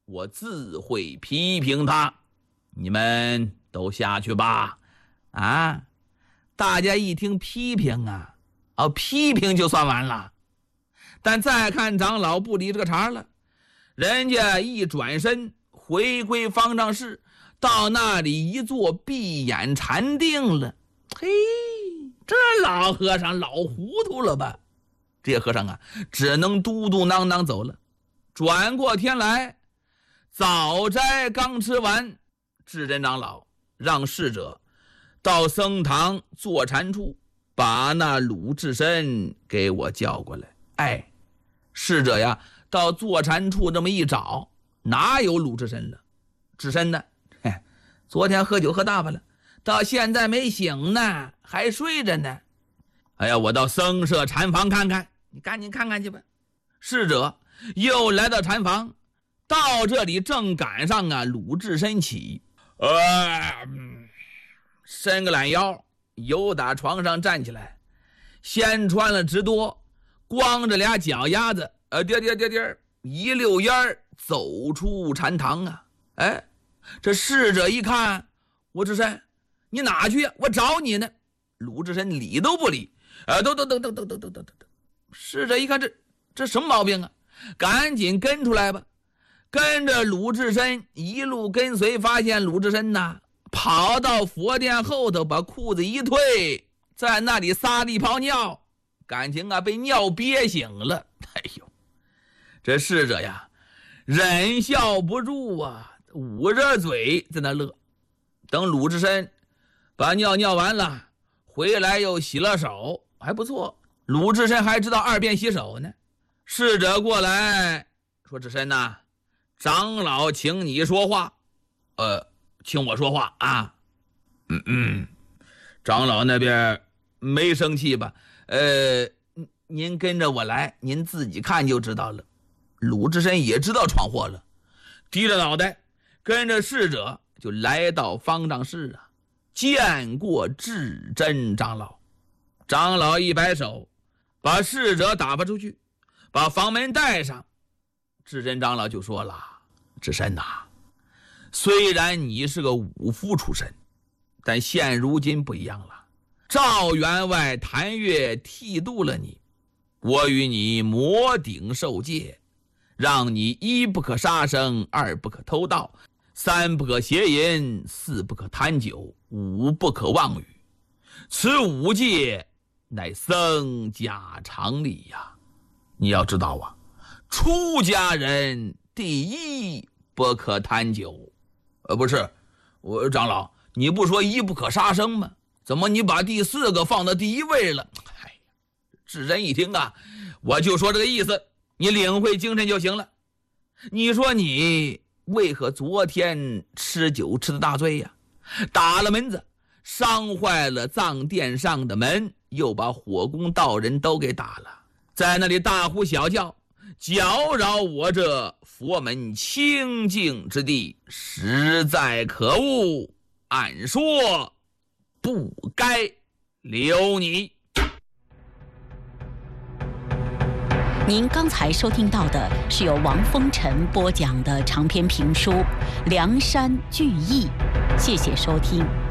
我自会批评他。你们都下去吧。啊，大家一听批评啊，批评就算完了。但再看长老不理这个茬了，人家一转身回归方丈室，到那里一坐，闭眼禅定了。嘿，这老和尚老糊涂了吧？这和尚啊，只能嘟嘟囔囔走了。转过天来，早斋刚吃完，智真长老让侍者到僧堂坐禅处，把那鲁智深给我叫过来。侍者呀，到坐禅处这么一找，哪有鲁智深了？智深呢？昨天喝酒喝大发了，到现在没醒呢，还睡着呢。我到僧舍禅房看看，你赶紧看看去吧。侍者又来到禅房，到这里正赶上鲁智深起，伸个懒腰，由打床上站起来，先穿了直多，光着俩脚丫子，一溜烟儿走出禅堂啊。这侍者一看，我智深，你哪去呀？我找你呢。鲁智深理都不理，等。侍者一看这什么毛病啊？赶紧跟出来吧。跟着鲁智深一路跟随，发现鲁智深呐，跑到佛殿后头，把裤子一退，在那里撒了一泡尿，感情被尿憋醒了。这侍者呀，忍笑不住啊，捂着嘴在那乐。等鲁智深把尿尿完了，回来又洗了手，还不错。鲁智深还知道2遍洗手呢。侍者过来说：“智深呐，长老请你说话。”请我说话啊？长老那边没生气吧？您跟着我来，您自己看就知道了。鲁智深也知道闯祸了，低着脑袋跟着侍者就来到方丈室啊，见过智真长老。长老一摆手，把侍者打发出去，把房门带上。智真长老就说了：“智深呐，虽然你是个武夫出身，但现如今不一样了。赵员外谭月剃度了你，我与你摩顶受戒，让你1不可杀生，2不可偷盗，3不可邪淫，4不可贪酒，5不可妄语。此5戒乃僧家常理呀。你要知道啊，出家人第1不可贪酒。不是，长老，你不说1不可杀生吗？怎么你把第4个放到第1位了？智深一听啊，我就说这个意思，你领会精神就行了。你说你为何昨天吃酒吃的大醉呀？打了门子，伤坏了藏殿上的门，又把火攻道人都给打了，在那里大呼小叫，搅扰我这佛门清净之地，实在可恶。按说不该留你。 您刚才收听到的是由王风尘播讲的长篇评书《梁山聚义》，谢谢收听。